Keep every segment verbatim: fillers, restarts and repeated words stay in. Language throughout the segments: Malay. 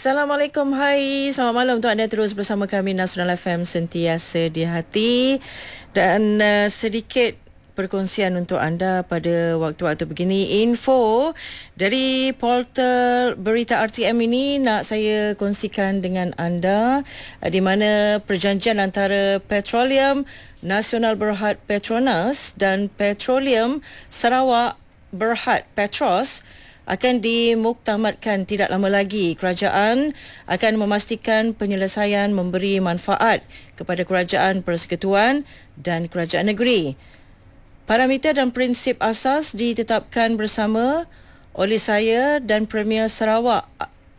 Assalamualaikum, hai. Selamat malam untuk anda, terus bersama kami Nasional F M, sentiasa di hati. Dan uh, sedikit perkongsian untuk anda pada waktu-waktu begini. Info dari portal Berita R T M ini nak saya kongsikan dengan anda, uh, di mana perjanjian antara Petroleum Nasional Berhad Petronas dan Petroleum Sarawak Berhad Petros akan dimuktamadkan tidak lama lagi. Kerajaan akan memastikan penyelesaian memberi manfaat kepada kerajaan persekutuan dan kerajaan negeri. Parameter dan prinsip asas ditetapkan bersama oleh saya dan Premier Sarawak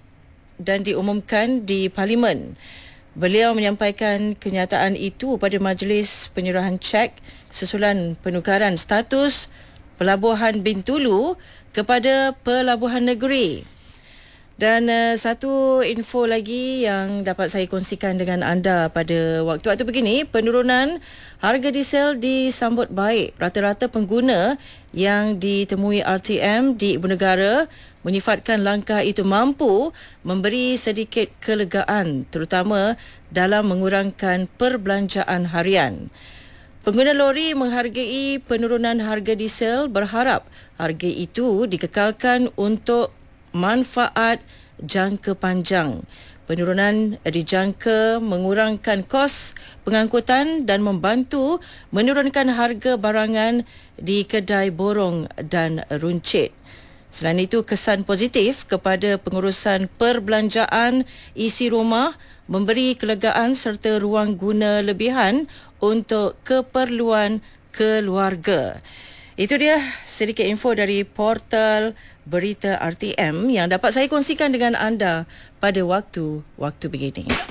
dan diumumkan di Parlimen. Beliau menyampaikan kenyataan itu pada majlis penyerahan cek susulan penukaran status Pelabuhan Bintulu kepada Pelabuhan Negeri. Dan uh, satu info lagi yang dapat saya kongsikan dengan anda pada waktu-waktu begini, penurunan harga diesel disambut baik. Rata-rata pengguna yang ditemui R T M di Ibu Negara menyifatkan langkah itu mampu memberi sedikit kelegaan, terutama dalam mengurangkan perbelanjaan harian. Pengguna lori menghargai penurunan harga diesel, berharap harga itu dikekalkan untuk manfaat jangka panjang. Penurunan dijangka mengurangkan kos pengangkutan dan membantu menurunkan harga barangan di kedai borong dan runcit. Selain itu, kesan positif kepada pengurusan perbelanjaan isi rumah, memberi kelegaan serta ruang guna lebihan untuk keperluan keluarga. Itu dia sedikit info dari portal Berita R T M yang dapat saya kongsikan dengan anda pada waktu-waktu begini.